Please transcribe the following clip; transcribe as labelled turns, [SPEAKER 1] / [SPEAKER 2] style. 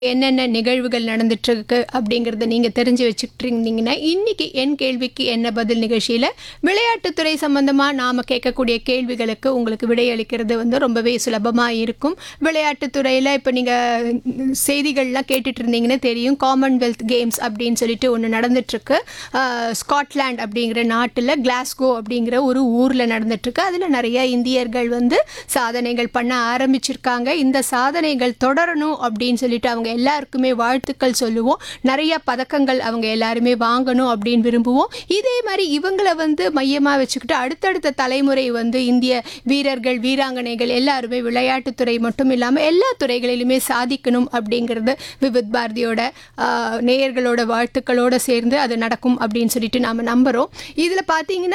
[SPEAKER 1] என்னென்ன நிகழ்வுகள் நடந்துட்டுருக்கு அப்படிங்கிறத நீங்கள் தெரிஞ்சு வச்சுக்கிட்டு இருந்தீங்கன்னா இன்னைக்கு என் கேள்விக்கு என்ன பதில் நிகழ்ச்சியில் விளையாட்டுத்துறை சம்பந்தமாக நாம் கேட்கக்கூடிய கேள்விகளுக்கு உங்களுக்கு விடையளிக்கிறது ரொம்பவே சுலபமாக இருக்கும். விளையாட்டுத்துறையில் இப்போ நீங்கள் செய்திகள்லாம் கேட்டுட்டு இருந்தீங்கன்னா தெரியும், காமன்வெல்த் கேம்ஸ் அப்படின்னு சொல்லிட்டு ஒன்று நடந்துட்டுருக்கு. ஸ்காட்லாண்ட் அப்படிங்கிற நாட்டில் கிளாஸ்கோ அப்படிங்கிற ஒரு ஊரில் நடந்துட்டுருக்கு. அதில் நிறைய இந்தியர்கள் சாதனைகள் பண்ண ஆரம்பிச்சிருக்காங்க. இந்த சாதனைகள் தொடரணும் அப்படின்னு சொல்லிட்டு அவங்க எல்லாருக்குமே வாழ்த்துக்கள் சொல்லுவோம். நிறைய பதக்கங்கள் அவங்க எல்லாருமே வாங்கணும் அப்படின்னு விரும்புவோம். இதே மாதிரி இவங்களை மையமாக வச்சுக்கிட்டு அடுத்தடுத்த தலைமுறை இந்திய வீரர்கள் வீராங்கனைகள் எல்லாருமே விளையாட்டுத்துறை மட்டும் இல்லாமல் எல்லா துறைகளிலுமே சாதிக்கணும் அப்படிங்கிறது விவித் பாரதியோட நேயர்களோட வாழ்த்துக்களோடு சேர்ந்து அது நடக்கும் அப்படின்னு சொல்லிட்டு நாம் நம்புகிறோம். இதில் பார்த்தீங்கன்னா